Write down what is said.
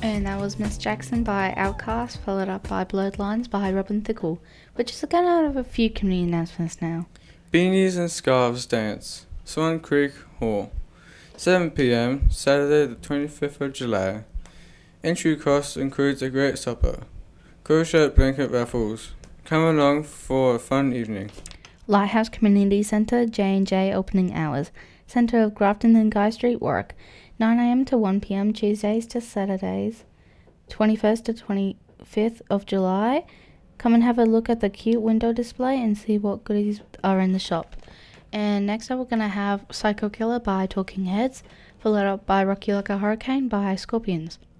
And that was Miss Jackson by Outcast, followed up by Blurred Lines by Robin Thicke, which is going to have a few community announcements now. Beanies and Scarves Dance, Swan Creek Hall, 7 p.m, Saturday the 25th of July. Entry cost includes a great supper. Crochet blanket raffles. Come along for a fun evening. Lighthouse Community Centre, J&J opening hours. Centre of Grafton and Guy Street work. 9 a.m. to 1 p.m. Tuesdays to Saturdays. 21st to 25th of July. Come and have a look at the cute window display and see what goodies are in the shop. And next up we're going to have Psycho Killer by Talking Heads, followed up by Rock You Like a Hurricane by Scorpions.